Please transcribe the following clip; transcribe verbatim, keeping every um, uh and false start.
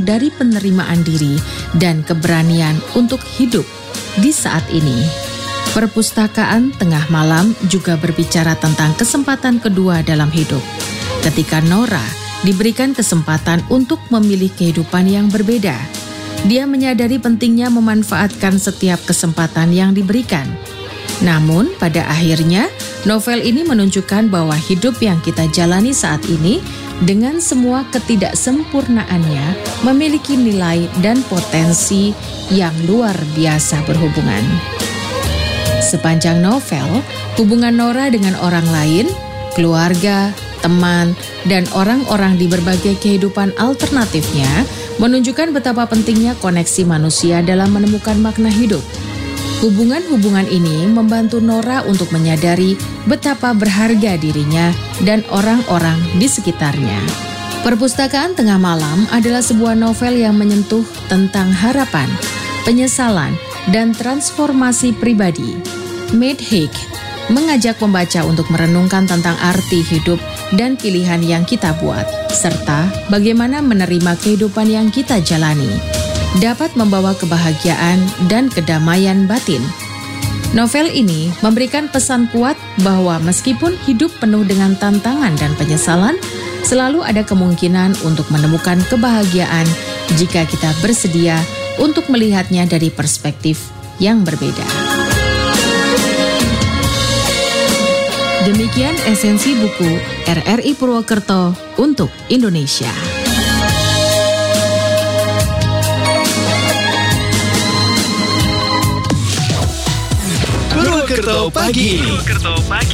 dari penerimaan diri dan keberanian untuk hidup di saat ini. Perpustakaan Tengah Malam juga berbicara tentang kesempatan kedua dalam hidup. Ketika Nora diberikan kesempatan untuk memilih kehidupan yang berbeda, dia menyadari pentingnya memanfaatkan setiap kesempatan yang diberikan. Namun, pada akhirnya, novel ini menunjukkan bahwa hidup yang kita jalani saat ini dengan semua ketidaksempurnaannya memiliki nilai dan potensi yang luar biasa berhubungan. Sepanjang novel, hubungan Nora dengan orang lain, keluarga, teman, dan orang-orang di berbagai kehidupan alternatifnya menunjukkan betapa pentingnya koneksi manusia dalam menemukan makna hidup. Hubungan-hubungan ini membantu Nora untuk menyadari betapa berharga dirinya dan orang-orang di sekitarnya. Perpustakaan Tengah Malam adalah sebuah novel yang menyentuh tentang harapan, penyesalan, dan transformasi pribadi. Matt Haig mengajak pembaca untuk merenungkan tentang arti hidup dan pilihan yang kita buat, serta bagaimana menerima kehidupan yang kita jalani dapat membawa kebahagiaan dan kedamaian batin. Novel ini memberikan pesan kuat bahwa meskipun hidup penuh dengan tantangan dan penyesalan, selalu ada kemungkinan untuk menemukan kebahagiaan jika kita bersedia untuk melihatnya dari perspektif yang berbeda. Demikian esensi buku R R I Purwokerto untuk Indonesia. Purwokerto Pagi. Purwokerto Pagi.